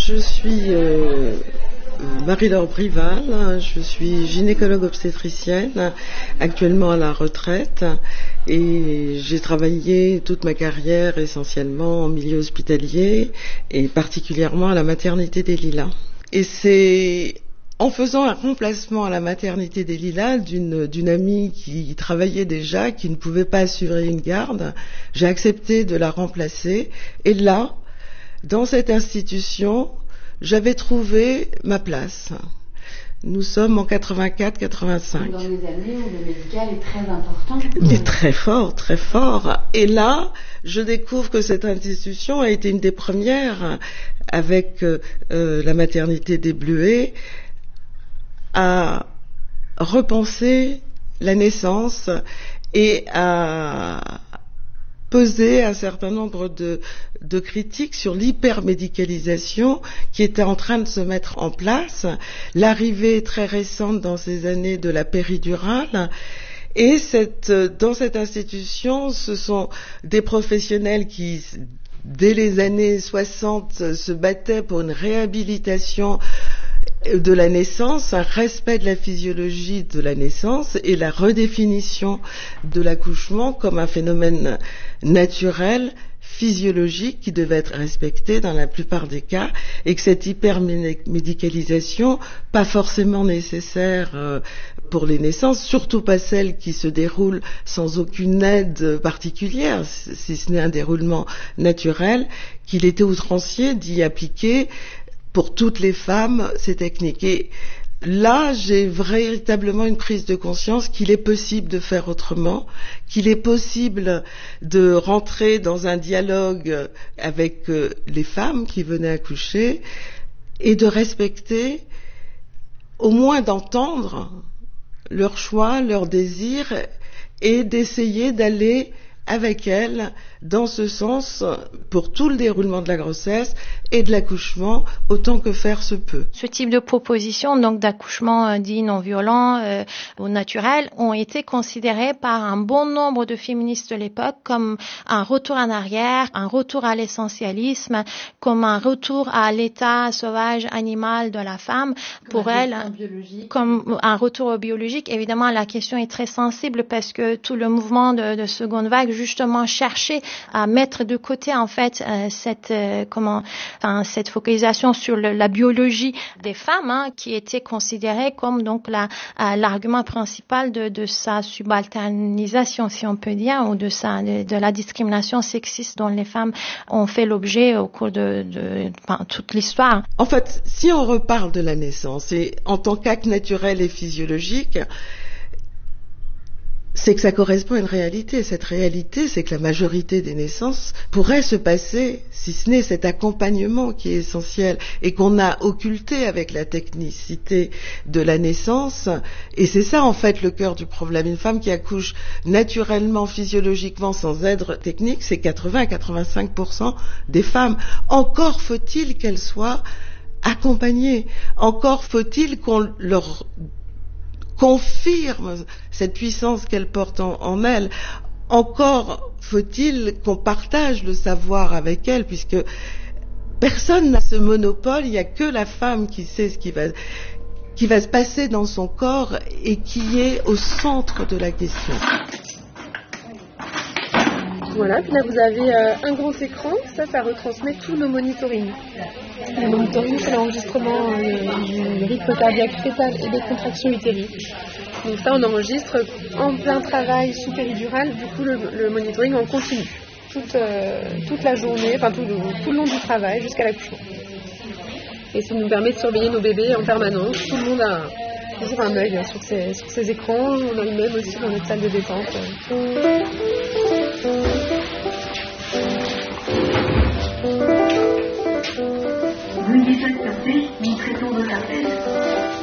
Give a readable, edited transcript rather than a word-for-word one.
Je suis Marie-Laure Brival, je suis gynécologue obstétricienne, actuellement à la retraite, et j'ai travaillé toute ma carrière essentiellement en milieu hospitalier et particulièrement à la maternité des Lilas. Et c'est en faisant un remplacement à la maternité des Lilas d'une amie qui travaillait déjà, qui ne pouvait pas assurer une garde, j'ai accepté de la remplacer. Et là, dans cette institution, j'avais trouvé ma place. Nous sommes en 84-85. Dans les années où le médical est très important. Mais très fort, très fort. Et là, je découvre que cette institution a été une des premières, avec la maternité des Bleuets, à repenser la naissance et à poser un certain nombre de critiques sur l'hypermédicalisation qui était en train de se mettre en place, l'arrivée très récente dans ces années de la péridurale. Et dans cette institution, ce sont des professionnels qui, dès les années 60, se battaient pour une réhabilitation de la naissance, un respect de la physiologie de la naissance et la redéfinition de l'accouchement comme un phénomène naturel, physiologique qui devait être respecté dans la plupart des cas, et que cette hypermédicalisation, pas forcément nécessaire pour les naissances, surtout pas celles qui se déroulent sans aucune aide particulière, si ce n'est un déroulement naturel, qu'il était outrancier d'y appliquer pour toutes les femmes ces techniques. Et là, j'ai véritablement une prise de conscience qu'il est possible de faire autrement, qu'il est possible de rentrer dans un dialogue avec les femmes qui venaient accoucher et de respecter, au moins d'entendre leurs choix, leurs désirs et d'essayer d'aller avec elles dans ce sens pour tout le déroulement de la grossesse et de l'accouchement autant que faire se peut. Ce type de propositions, donc d'accouchement dit non violent ou naturel, ont été considérées par un bon nombre de féministes de l'époque comme un retour en arrière, un retour à l'essentialisme, comme un retour à l'état sauvage animal de la femme. Pour elles, comme un retour au biologique. Évidemment, la question est très sensible parce que tout le mouvement de seconde vague justement cherchait à mettre de côté en fait cette focalisation sur la biologie des femmes qui était considérée comme donc l'argument principal de sa subalternisation, si on peut dire, ou de la discrimination sexiste dont les femmes ont fait l'objet au cours de toute l'histoire. En fait, si on reparle de la naissance et en tant qu'acte naturel et physiologique, c'est que ça correspond à une réalité. Cette réalité, c'est que la majorité des naissances pourraient se passer, si ce n'est cet accompagnement qui est essentiel et qu'on a occulté avec la technicité de la naissance. Et c'est ça, en fait, le cœur du problème. Une femme qui accouche naturellement, physiologiquement, sans aide technique, c'est 80-85% des femmes. Encore faut-il qu'elles soient accompagnées. Encore faut-il qu'on leur confirme cette puissance qu'elle porte en elle. Encore faut-il qu'on partage le savoir avec elle, puisque personne n'a ce monopole, il n'y a que la femme qui sait ce qui va se passer dans son corps et qui est au centre de la question. Voilà, puis là vous avez un grand écran, ça retransmet tous nos monitorings. Le monitoring, c'est l'enregistrement du rythme cardiaque fœtal et des contractions utérines. Donc ça, on enregistre en plein travail sous péridurale, du coup le monitoring en continu, toute la journée, enfin tout le long du travail jusqu'à l'accouchement. Et ça nous permet de surveiller nos bébés en permanence. Tout le monde a toujours un œil sur ces écrans, on a le même aussi dans notre salle de détente.